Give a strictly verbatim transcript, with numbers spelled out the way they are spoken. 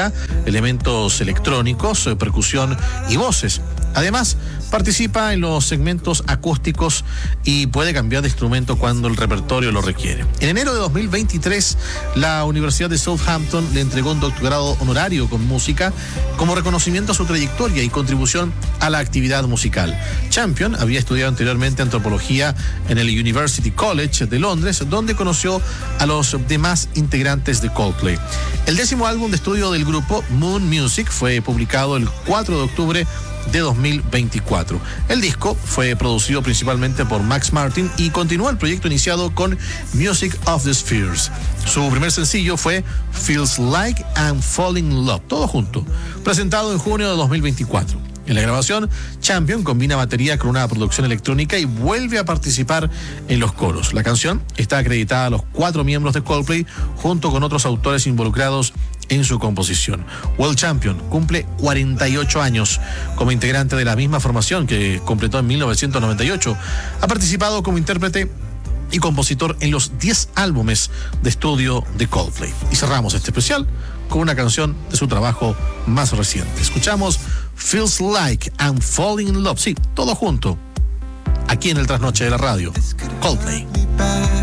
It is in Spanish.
agrega elementos electrónicos, percusión y voces. Además, participa en los segmentos acústicos y puede cambiar de instrumento cuando el repertorio lo requiere. En enero de dos mil veintitrés, la Universidad de Southampton le entregó un doctorado honorario con música como reconocimiento a su trayectoria y contribución a la actividad musical. Champion había estudiado anteriormente antropología en el University College de Londres, donde conoció a los demás integrantes de Coldplay. El décimo álbum de estudio del grupo, Moon Music, fue publicado el cuatro de octubre de dos mil veinticuatro. El disco fue producido principalmente por Max Martin y continúa el proyecto iniciado con Music of the Spheres. Su primer sencillo fue Feels Like I'm Falling in Love, todo junto, presentado en junio de dos mil veinticuatro. En la grabación, Champion combina batería con una producción electrónica y vuelve a participar en los coros. La canción está acreditada a los cuatro miembros de Coldplay junto con otros autores involucrados en su composición. Will Champion cumple cuarenta y ocho años como integrante de la misma formación que completó en mil novecientos noventa y ocho. Ha participado como intérprete y compositor en los diez álbumes de estudio de Coldplay. Y cerramos este especial con una canción de su trabajo más reciente. Escuchamos Feels Like I'm Falling in Love. Sí, todo junto, aquí en el Trasnoche de la Radio. Coldplay.